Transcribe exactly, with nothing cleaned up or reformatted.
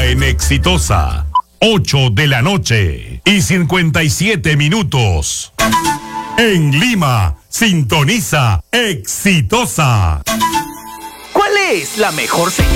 en Exitosa. ocho de la noche y cincuenta y siete minutos. En Lima, sintoniza Exitosa. ¿Cuál es la mejor señal